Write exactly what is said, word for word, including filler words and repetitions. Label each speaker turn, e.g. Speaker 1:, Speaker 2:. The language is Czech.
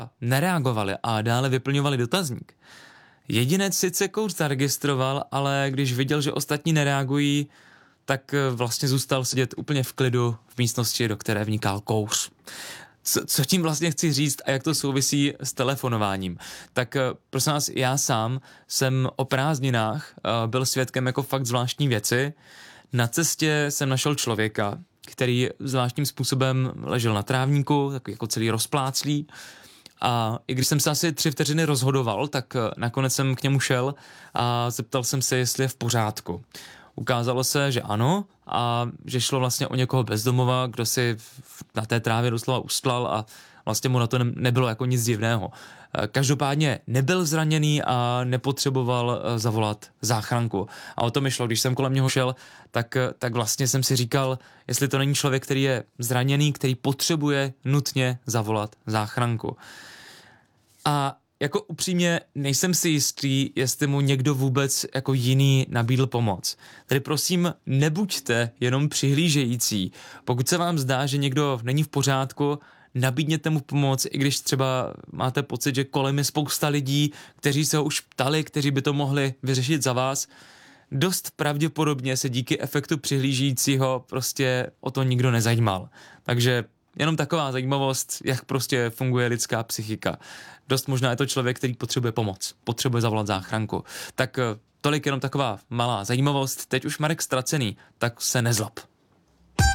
Speaker 1: nereagovali a dále vyplňovali dotazník. Jedinec sice kouř zaregistroval, ale když viděl, že ostatní nereagují, tak vlastně zůstal sedět úplně v klidu v místnosti, do které vnikal kouř. Co, co tím vlastně chci říct a jak to souvisí s telefonováním? Tak prosím vás, já sám jsem o prázdninách byl svědkem jako fakt zvláštní věci. Na cestě jsem našel člověka, který zvláštním způsobem ležel na trávníku, takový jako celý rozpláclý. A i když jsem se asi tři vteřiny rozhodoval, tak nakonec jsem k němu šel a zeptal jsem se, jestli je v pořádku. Ukázalo se, že ano a že šlo vlastně o někoho bezdomova, kdo si na té trávě doslova ustlal a vlastně mu na to nebylo jako nic divného. Každopádně nebyl zraněný a nepotřeboval zavolat záchranku. A o to mi šlo, když jsem kolem něho šel, tak, tak vlastně jsem si říkal, jestli to není člověk, který je zraněný, který potřebuje nutně zavolat záchranku. A jako upřímně nejsem si jistý, jestli mu někdo vůbec jako jiný nabídl pomoc. Tedy prosím, nebuďte jenom přihlížející. Pokud se vám zdá, že někdo není v pořádku, nabídněte mu pomoc, i když třeba máte pocit, že kolem je spousta lidí, kteří se ho už ptali, kteří by to mohli vyřešit za vás. Dost pravděpodobně se díky efektu přihlížejícího prostě o to nikdo nezajímal. Takže jenom taková zajímavost, jak prostě funguje lidská psychika. Dost možná je to člověk, který potřebuje pomoc, potřebuje zavolat záchranku. Tak tolik jenom taková malá zajímavost. Teď už Marek ztracený, tak se nezlob.